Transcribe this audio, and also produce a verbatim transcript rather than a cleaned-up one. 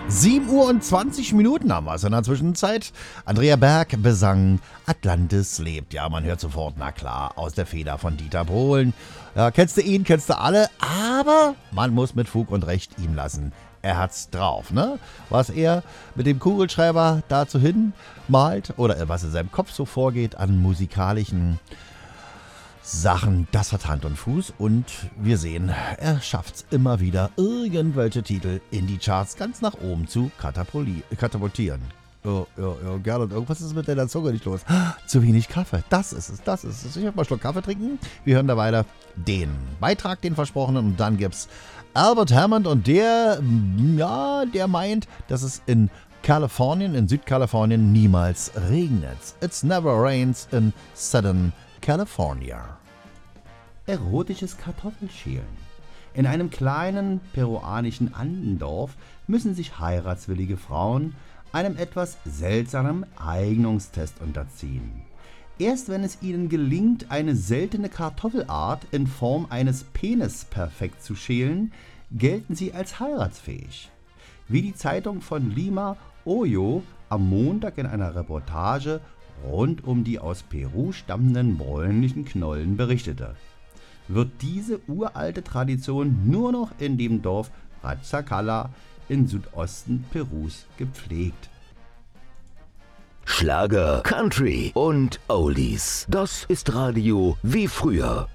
sieben Uhr und zwanzig Minuten haben wir es in der Zwischenzeit. Andrea Berg besang Atlantis lebt. Ja, man hört sofort, na klar, aus der Feder von Dieter Bohlen. Ja, kennst du ihn, kennst du alle, aber man muss mit Fug und Recht ihm lassen. Er hat's drauf, ne? Was er mit dem Kugelschreiber dazu hin malt oder was in seinem Kopf so vorgeht an musikalischen Sachen, das hat Hand und Fuß und wir sehen, er schafft's immer wieder, irgendwelche Titel in die Charts ganz nach oben zu katapuli- katapultieren. Oh, ja, ja, Gerhard, irgendwas ist mit der Zunge nicht los. Zu wenig Kaffee, das ist es, das ist es. Ich werde mal einen Schluck Kaffee trinken. Wir hören da weiter den Beitrag, den versprochenen, und dann gibt's Albert Hammond und der, ja, der meint, dass es in Kalifornien, in Südkalifornien niemals regnet. It's never rains in Southern California. Erotisches Kartoffelschälen. In einem kleinen peruanischen Andendorf müssen sich heiratswillige Frauen einem etwas seltsamen Eignungstest unterziehen. Erst wenn es ihnen gelingt, eine seltene Kartoffelart in Form eines Penis perfekt zu schälen, gelten sie als heiratsfähig. Wie die Zeitung von Lima Hoyo am Montag in einer Reportage rund um die aus Peru stammenden bräunlichen Knollen berichtete, wird diese uralte Tradition nur noch in dem Dorf Razacala im Südosten Perus gepflegt. Schlager, Country und Oldies. Das ist Radio wie früher.